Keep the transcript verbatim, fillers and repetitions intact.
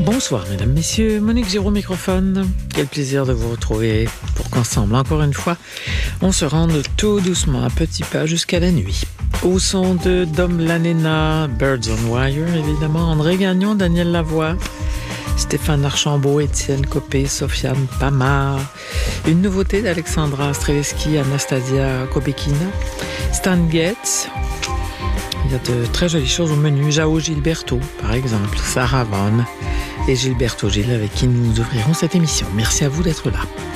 Bonsoir mesdames, messieurs, Monique Giraud au microphone. Quel plaisir de vous retrouver pour qu'ensemble, encore une fois, on se rende tout doucement, à petits pas jusqu'à la nuit. Au son de Dom Lanena, Birds on Wire, évidemment, André Gagnon, Daniel Lavoie, Stéphane Archambault, Étienne Copé, Sofiane Pamar, une nouveauté d'Alexandra Streletsky, Anastasia Kobekina, Stan Getz. Il y a de très jolies choses au menu. Jao Gilberto, par exemple, Sarah Vaughan et Gilberto Gil, avec qui nous ouvrirons cette émission. Merci à vous d'être là.